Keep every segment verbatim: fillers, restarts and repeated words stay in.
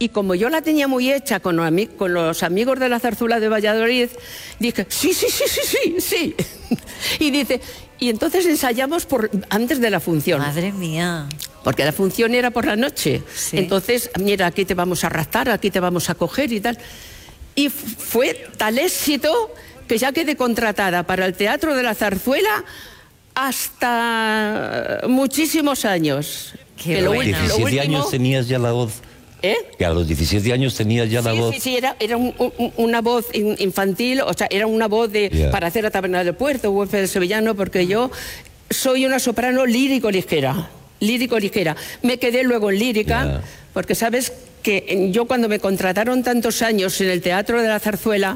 Y como yo la tenía muy hecha con los, ami con los amigos de la Zarzuela de Valladolid, dije, sí, sí, sí, sí, sí, sí. Y dice, y entonces ensayamos por, antes de la función. Madre mía. Porque la función era por la noche. Sí. Entonces, mira, aquí te vamos a arrastrar, aquí te vamos a coger y tal. Y fue tal éxito que ya quedé contratada para el Teatro de la Zarzuela hasta muchísimos años. Qué que lo, bueno. ¿diecisiete lo último... años tenías ya la voz? ¿Eh? Que a los diecisiete años tenías ya sí, la voz. Sí, sí, era, era un, un, una voz infantil, o sea, era una voz de, yeah. para hacer la Taberna del Puerto, Huésped Sevillano, porque yo soy una soprano lírico-ligera, lírico-ligera. Me quedé luego en lírica, yeah. porque sabes que yo cuando me contrataron tantos años en el Teatro de la Zarzuela,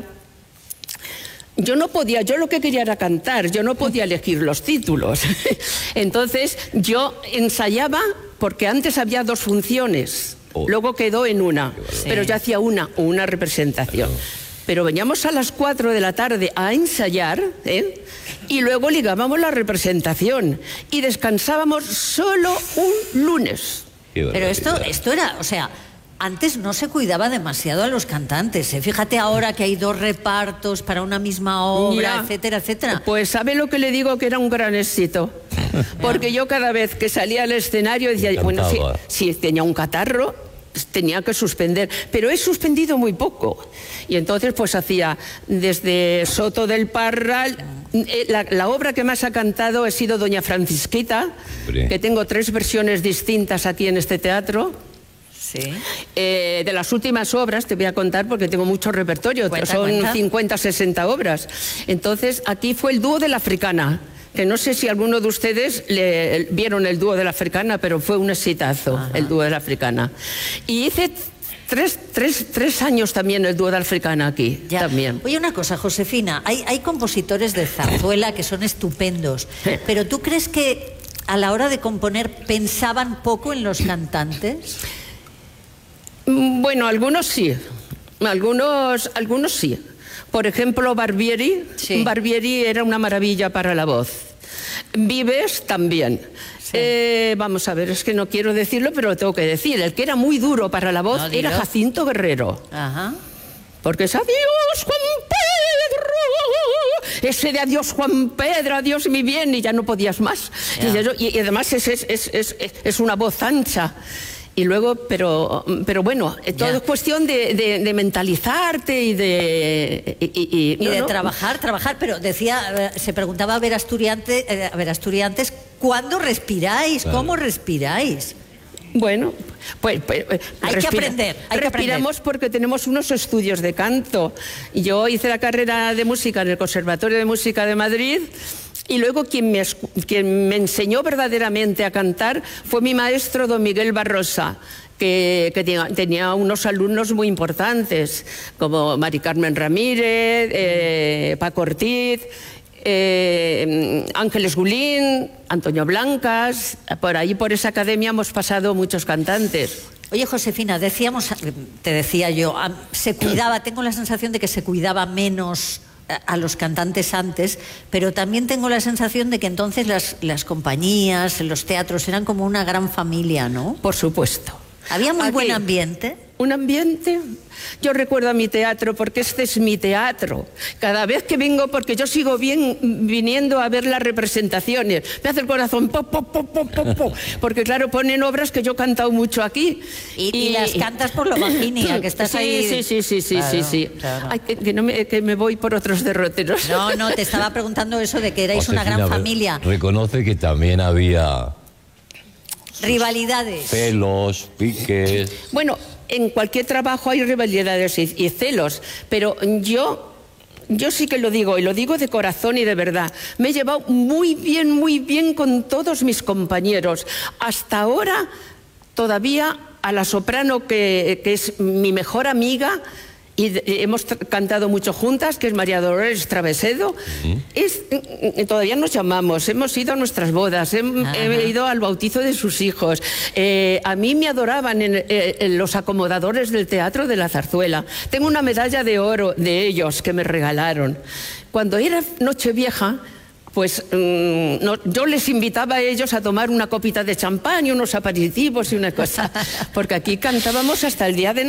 yo no podía, yo lo que quería era cantar, yo no podía elegir los títulos. Entonces yo ensayaba, porque antes había dos funciones. Luego quedó en una, sí. pero yo hacía una, una representación. Claro. Pero veníamos a las cuatro de la tarde a ensayar, ¿eh? Y luego ligábamos la representación y descansábamos solo un lunes. Pero esto, esto era, o sea, antes no se cuidaba demasiado a los cantantes, ¿eh? Fíjate ahora que hay dos repartos para una misma obra, ya. etcétera, etcétera. Pues ¿sabe lo que le digo? Que era un gran éxito. Porque yo cada vez que salía al escenario decía, bueno, si, si tenía un catarro, tenía que suspender, pero he suspendido muy poco. Y entonces pues hacía desde Soto del Parral, la, la obra que más ha cantado ha sido Doña Francisquita, Hombre. que tengo tres versiones distintas aquí en este teatro. Sí. Eh, de las últimas obras te voy a contar porque tengo mucho repertorio, cuenta, son cuenta. cincuenta, sesenta obras. Entonces aquí fue el dúo de la Africana, que no sé si alguno de ustedes le, vieron el dúo de la Africana, pero fue un exitazo. Ajá. El dúo de la Africana. Y hice tres, tres, tres años también el dúo de la Africana aquí. Ya. También. Oye, una cosa, Josefina, hay, hay compositores de zarzuela que son estupendos, pero ¿tú crees que a la hora de componer pensaban poco en los cantantes? Bueno, algunos sí, algunos, algunos sí. Por ejemplo, Barbieri, sí. Barbieri era una maravilla para la voz. Vives también. Sí. Eh, vamos a ver, es que no quiero decirlo, pero lo tengo que decir. El que era muy duro para la voz no, era Jacinto Guerrero. Ajá. Porque es adiós, Juan Pedro. Ese de adiós, Juan Pedro, adiós mi bien, y ya no podías más. Yeah. Y, y además es, es, es, es, es una voz ancha. Y luego, pero, pero bueno, todo ya. es cuestión de, de, de mentalizarte y de... Y, y, y, y no, de no. trabajar, trabajar, pero decía, se preguntaba a ver, asturiante, a ver asturiantes, ¿cuándo respiráis? Claro. ¿Cómo respiráis? Bueno, pues... pues hay respira, que aprender, hay Respiramos que aprender. Porque tenemos unos estudios de canto. Yo hice la carrera de música en el Conservatorio de Música de Madrid... Y luego quien me, quien me enseñó verdaderamente a cantar fue mi maestro don Miguel Barrosa, que, que tenía, tenía unos alumnos muy importantes, como Mari Carmen Ramírez, eh, Paco Ortiz, eh, Ángeles Gulín, Antonio Blancas. Por ahí, por esa academia, hemos pasado muchos cantantes. Oye, Josefina, decíamos, te decía yo, se cuidaba, tengo la sensación de que se cuidaba menos a los cantantes antes, pero también tengo la sensación de que entonces las, las compañías, los teatros eran como una gran familia, ¿no? Por supuesto. ¿Había muy Aquí, buen ambiente? Un ambiente... Yo recuerdo a mi teatro porque este es mi teatro. Cada vez que vengo, porque yo sigo bien viniendo a ver las representaciones, me hace el corazón po, po, po, po, po, po, porque claro, ponen obras que yo he cantado mucho aquí. Y, y, y las cantas por lo Virginia, que estás sí, ahí. Sí, sí, sí, sí, claro, sí, sí. Claro. Ay, que, que, no me, que me voy por otros derroteros. No, no, te estaba preguntando eso de que erais Josefina, una gran familia. Reconoce que también había... rivalidades. Celos, piques... Bueno... En cualquier trabajo hay rivalidades y, y celos, pero yo, yo sí que lo digo, y lo digo de corazón y de verdad. Me he llevado muy bien, muy bien con todos mis compañeros. Hasta ahora, todavía a la soprano que, que es mi mejor amiga, y hemos cantado mucho juntas, que es María Dolores Travesedo, uh-huh. es, todavía nos llamamos, hemos ido a nuestras bodas, he, he ido al bautizo de sus hijos. Eh, a mí me adoraban en, en los acomodadores del Teatro de la Zarzuela. Tengo una medalla de oro de ellos que me regalaron. Cuando era Nochevieja, pues mmm, no, yo les invitaba a ellos a tomar una copita de champán y unos aperitivos y una cosa, porque aquí cantábamos hasta el día de